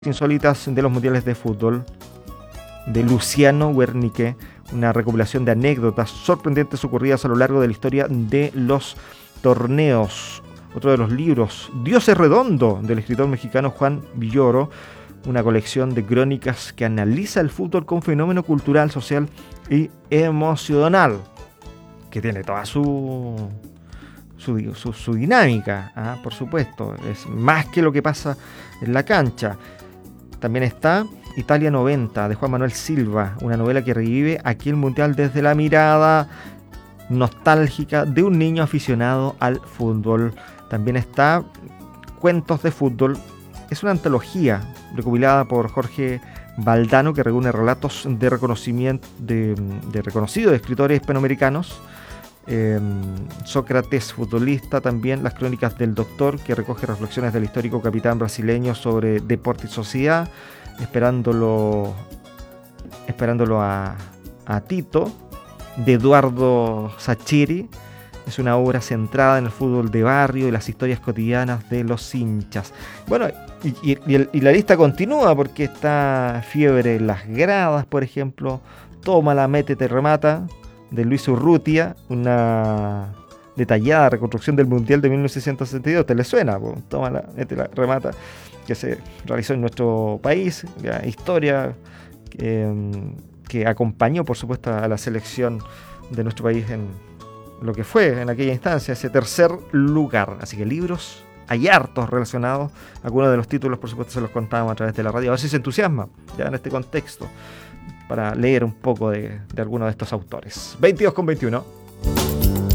insólitas de los mundiales de fútbol de Luciano Guernique, una recopilación de anécdotas sorprendentes ocurridas a lo largo de la historia de los torneos. Otro de los libros, Dios es redondo, del escritor mexicano Juan Villoro, una colección de crónicas que analiza el fútbol como fenómeno cultural, social y emocional, que tiene toda su dinámica, por supuesto, es más que lo que pasa en la cancha. También está Italia 90, de Juan Manuel Silva, una novela que revive aquel mundial desde la mirada nostálgica de un niño aficionado al fútbol. También está Cuentos de fútbol, es una antología recopilada por Jorge Valdano que reúne relatos de reconocimiento de reconocidos escritores hispanoamericanos. Sócrates futbolista, también Las crónicas del doctor, que recoge reflexiones del histórico capitán brasileño sobre deporte y sociedad, esperándolo a Tito, de Eduardo Sacheri. Es una obra centrada en el fútbol de barrio y las historias cotidianas de los hinchas. Bueno, y la lista continúa, porque está Fiebre en las gradas, por ejemplo, Tómala, métete, remata, de Luis Urrutia, una detallada reconstrucción del Mundial de 1962. ¿Te le suena? Tómala, métela, remata, que se realizó en nuestro país, la historia que acompañó, por supuesto, a la selección de nuestro país en lo que fue en aquella instancia ese tercer lugar. Así que libros hay hartos relacionados. Algunos de los títulos, por supuesto, se los contábamos a través de la radio. A ver si se entusiasma ya en este contexto para leer un poco de algunos de estos autores. 22:21.